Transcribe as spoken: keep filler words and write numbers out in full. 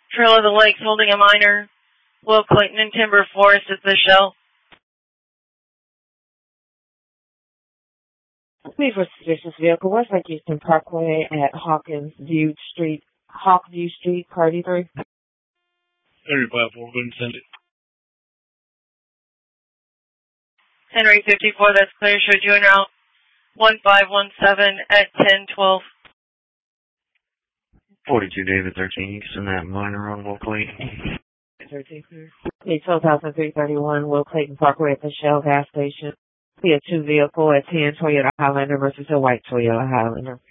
Trail of the Lakes holding a minor. Will Clayton and Timber Forest at the Shell. Please for suspicious vehicle, West Lake Houston Parkway at Hawkins View Street, Hawkview Street, Cardi three. Henry platform, go and send it. Henry fifty-four, that's clear. Show you en route one five one seven at ten twelve. forty-two David thirteen, you can send that minor on Will Clayton. thirteen, clear. Need twelve thousand three thirty-one, Will Clayton Parkway at the Shell gas station. See a two vehicle at ten Toyota Highlander versus a white Toyota Highlander.